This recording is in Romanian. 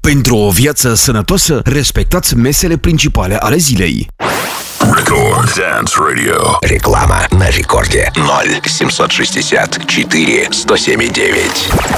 Pentru o viață sănătoasă, respectați mesele principale ale zilei. Record Dance Radio. Реклама на рекорде 0 764 107,9.